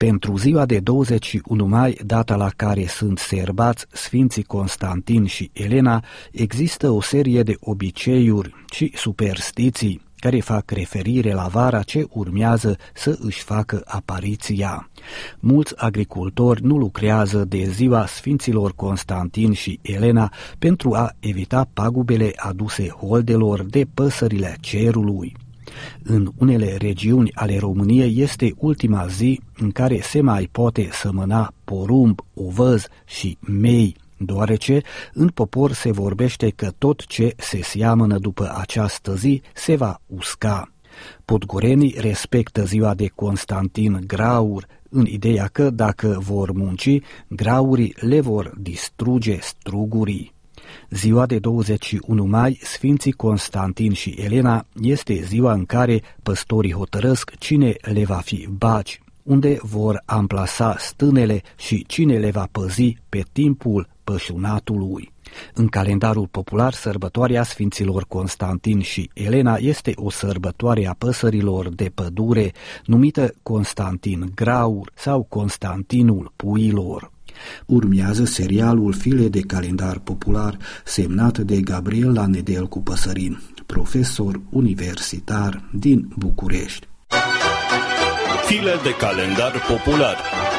Pentru ziua de 21 mai, data la care sunt sărbați Sfinții Constantin și Elena, există o serie de obiceiuri și superstiții care fac referire la vara ce urmează să își facă apariția. Mulți agricultori nu lucrează de ziua Sfinților Constantin și Elena pentru a evita pagubele aduse holdelor de păsările cerului. În unele regiuni ale României este ultima zi în care se mai poate sămăna porumb, ovăz și mei, deoarece în popor se vorbește că tot ce se seamănă după această zi se va usca. Podgorenii respectă ziua de Constantin Graur, în ideea că dacă vor munci, graurii le vor distruge strugurii. Ziua de 21 mai, Sfinții Constantin și Elena, este ziua în care păstorii hotărăsc cine le va fi baci, unde vor amplasa stânele și cine le va păzi pe timpul pășunatului. În calendarul popular, sărbătoarea Sfinților Constantin și Elena este o sărbătoare a păsărilor de pădure, numită Constantin Graur sau Constantinul Puilor. Urmează serialul File de calendar popular, semnat de Gabriela Nedelcu Păsărin, profesor universitar din București. File de calendar popular.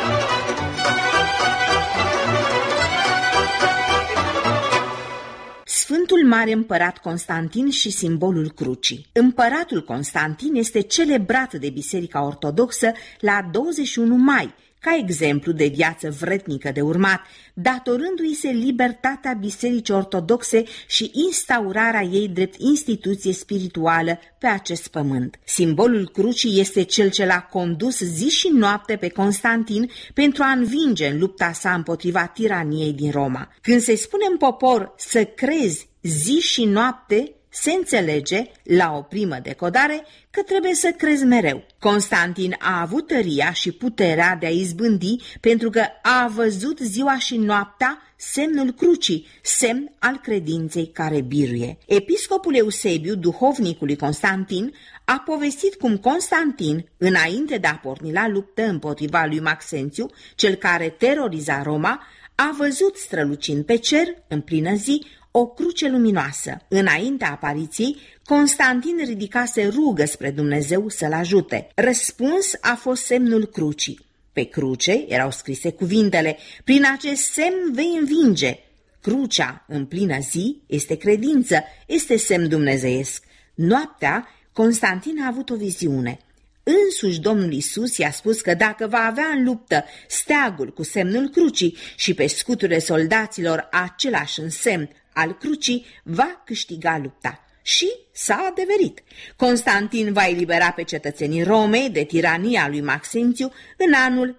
Sfântul Mare Împărat Constantin și simbolul crucii. Împăratul Constantin este celebrat de Biserica Ortodoxă la 21 mai, ca exemplu de viață vrednică de urmat, datorându-i se libertatea Bisericii Ortodoxe și instaurarea ei drept instituție spirituală pe acest pământ. Simbolul crucii este cel ce l-a condus zi și noapte pe Constantin pentru a învinge în lupta sa împotriva tiraniei din Roma. Când se spune în popor să crezi zi și noapte, se înțelege, la o primă decodare, că trebuie să crezi mereu. Constantin a avut tăria și puterea de a izbândi pentru că a văzut ziua și noaptea semnul crucii, semn al credinței care biruie. Episcopul Eusebiu, duhovnicul lui Constantin, a povestit cum Constantin, înainte de a porni la luptă împotriva lui Maxențiu, cel care teroriza Roma, a văzut strălucind pe cer, în plină zi, o cruce luminoasă. Înaintea apariției, Constantin ridicase rugă spre Dumnezeu să-l ajute. Răspuns a fost semnul crucii. Pe cruce erau scrise cuvintele: prin acest semn vei învinge. Crucea, în plină zi, este credință, este semn dumnezeiesc. Noaptea, Constantin a avut o viziune. Însuși Domnul Iisus i-a spus că dacă va avea în luptă steagul cu semnul crucii și pe scuturile soldaților același însemn al crucii, va câștiga lupta. Și s-a adeverit. Constantin va elibera pe cetățenii Romei de tirania lui Maxențiu în anul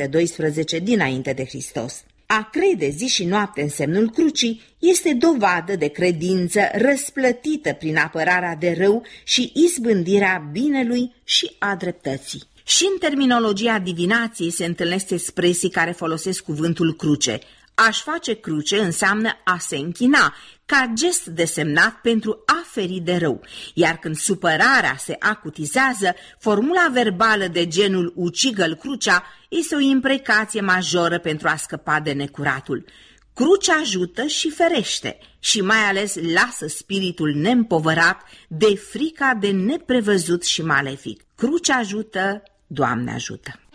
312 dinainte de Hristos. A crede zi și noapte în semnul crucii este dovadă de credință răsplătită prin apărarea de rău și izbândirea binelui și a dreptății. Și în terminologia divinației se întâlnesc expresii care folosesc cuvântul cruce. A-și face cruce înseamnă a se închina, ca gest desemnat pentru a feri de rău, iar când supărarea se acutizează, formula verbală de genul ucigă-l crucea este o imprecație majoră pentru a scăpa de necuratul. Crucea ajută și ferește și mai ales lasă spiritul neîmpovărat de frica de neprevăzut și malefic. Crucea ajută, Doamne ajută!